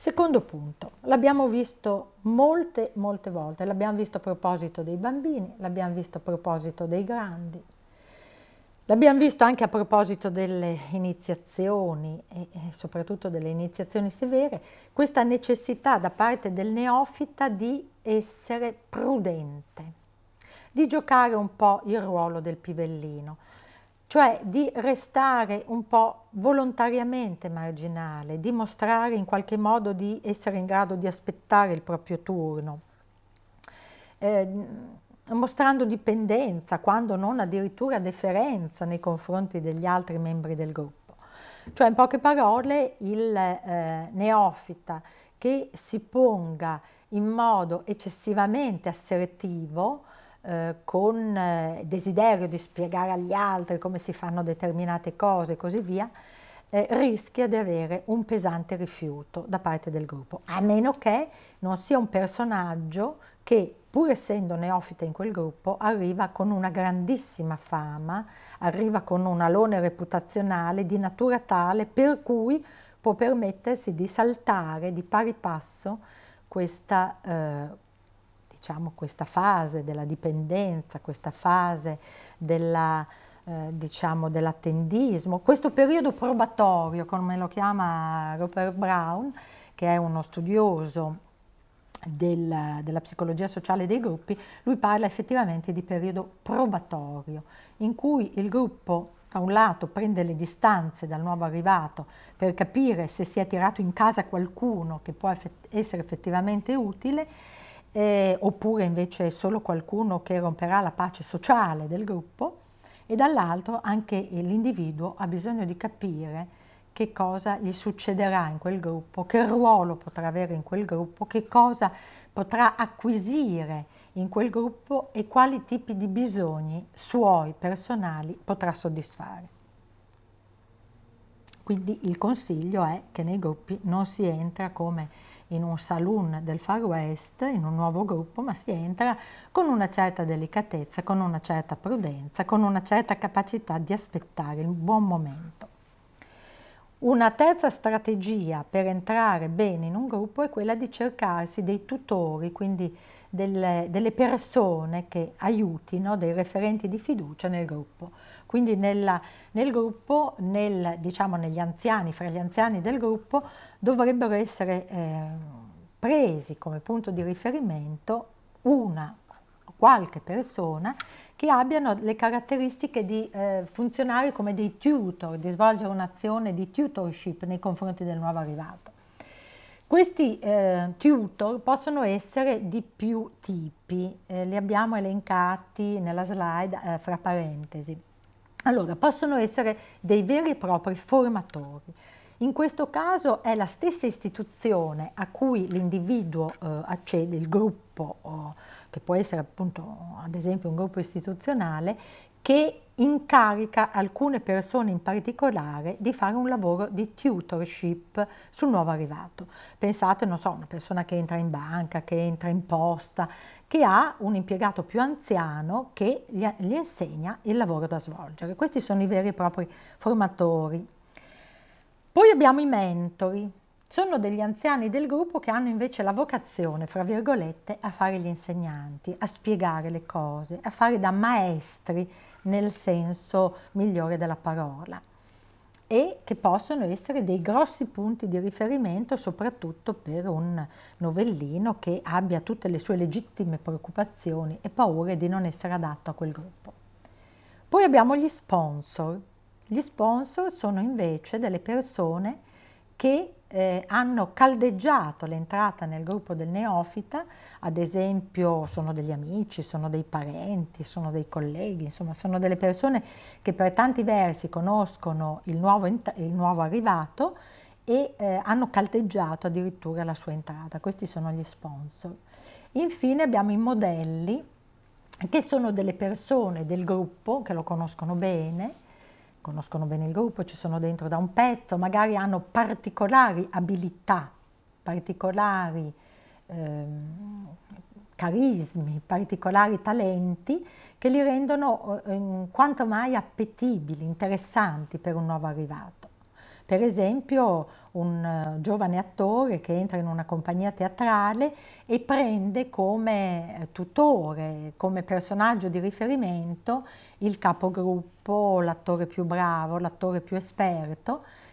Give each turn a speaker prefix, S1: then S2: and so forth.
S1: Secondo punto, l'abbiamo visto molte volte, l'abbiamo visto a proposito dei bambini, l'abbiamo visto a proposito dei grandi, l'abbiamo visto anche a proposito delle iniziazioni e soprattutto delle iniziazioni severe, questa necessità da parte del neofita di essere prudente, di giocare un po' il ruolo del pivellino, cioè di restare un po' volontariamente marginale, di mostrare in qualche modo di essere in grado di aspettare il proprio turno, mostrando dipendenza, quando non addirittura deferenza nei confronti degli altri membri del gruppo. Cioè, in poche parole, il neofita che si ponga in modo eccessivamente assertivo, con desiderio di spiegare agli altri come si fanno determinate cose e così via, rischia di avere un pesante rifiuto da parte del gruppo, a meno che non sia un personaggio che, pur essendo neofita in quel gruppo, arriva con una grandissima fama, arriva con un alone reputazionale di natura tale per cui può permettersi di saltare di pari passo questa questa fase della dipendenza, questa fase dell'attendismo, questo periodo probatorio, come lo chiama Robert Brown, che è uno studioso della psicologia sociale dei gruppi. Lui parla effettivamente di periodo probatorio, in cui il gruppo da un lato prende le distanze dal nuovo arrivato per capire se si è tirato in casa qualcuno che può essere effettivamente utile, oppure invece è solo qualcuno che romperà la pace sociale del gruppo, e dall'altro anche l'individuo ha bisogno di capire che cosa gli succederà in quel gruppo, che ruolo potrà avere in quel gruppo, che cosa potrà acquisire in quel gruppo e quali tipi di bisogni suoi personali potrà soddisfare. Quindi il consiglio è che nei gruppi non si entra come in un saloon del Far West, in un nuovo gruppo, ma si entra con una certa delicatezza, con una certa prudenza, con una certa capacità di aspettare il buon momento. Una terza strategia per entrare bene in un gruppo è quella di cercarsi dei tutori, quindi delle persone che aiutino, dei referenti di fiducia nel gruppo. Quindi nel gruppo, negli anziani, fra gli anziani del gruppo, dovrebbero essere presi come punto di riferimento qualche persona che abbiano le caratteristiche di funzionare come dei tutor, di svolgere un'azione di tutorship nei confronti del nuovo arrivato. Questi tutor possono essere di più tipi, li abbiamo elencati nella slide fra parentesi. Allora, possono essere dei veri e propri formatori. In questo caso è la stessa istituzione a cui l'individuo accede, il gruppo, che può essere appunto ad esempio un gruppo istituzionale, che incarica alcune persone in particolare di fare un lavoro di tutorship sul nuovo arrivato. Pensate, non so, una persona che entra in banca, che entra in posta, che ha un impiegato più anziano che gli insegna il lavoro da svolgere. Questi sono i veri e propri formatori. Poi abbiamo i mentori. Sono degli anziani del gruppo che hanno invece la vocazione, fra virgolette, a fare gli insegnanti, a spiegare le cose, a fare da maestri nel senso migliore della parola, e che possono essere dei grossi punti di riferimento soprattutto per un novellino che abbia tutte le sue legittime preoccupazioni e paure di non essere adatto a quel gruppo. Poi abbiamo gli sponsor. Gli sponsor sono invece delle persone che hanno caldeggiato l'entrata nel gruppo del neofita, ad esempio sono degli amici, sono dei parenti, sono dei colleghi, insomma sono delle persone che per tanti versi conoscono il nuovo arrivato e hanno caldeggiato addirittura la sua entrata. Questi sono gli sponsor. Infine abbiamo i modelli, che sono delle persone del gruppo che lo conoscono bene il gruppo, ci sono dentro da un pezzo, magari hanno particolari abilità, particolari carismi, particolari talenti che li rendono quanto mai appetibili, interessanti per un nuovo arrivato. Per esempio un giovane attore che entra in una compagnia teatrale e prende come tutore, come personaggio di riferimento il capogruppo, l'attore più bravo, l'attore più esperto,